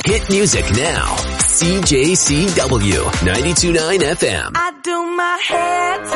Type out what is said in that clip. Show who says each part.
Speaker 1: Hit music now. CJCW 92.9 FM.
Speaker 2: I do my hair